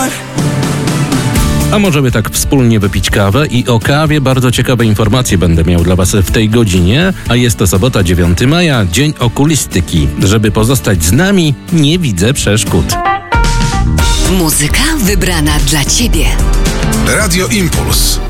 A możemy tak wspólnie wypić kawę i o kawie bardzo ciekawe informacje będę miał dla Was w tej godzinie, a jest to sobota 9 maja, Dzień Okulistyki. Żeby pozostać z nami, nie widzę przeszkód. Muzyka wybrana dla Ciebie. Radio Impuls.